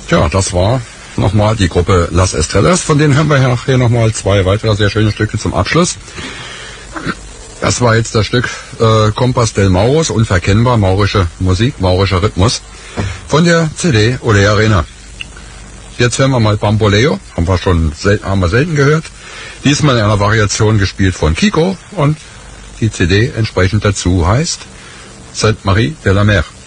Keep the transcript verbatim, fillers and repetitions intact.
Ja, das war nochmal die Gruppe Las Estrellas, von denen hören wir nachher nochmal zwei weitere sehr schöne Stücke zum Abschluss. Das war jetzt das Stück äh, Kompas del Mauros, unverkennbar, maurische Musik, maurischer Rhythmus, von der C D Ole Arena. Jetzt hören wir mal Bamboleo, haben wir schon sel haben wir selten gehört. Diesmal in einer Variation gespielt von Kiko und die C D entsprechend dazu heißt Sainte Marie de la Mer.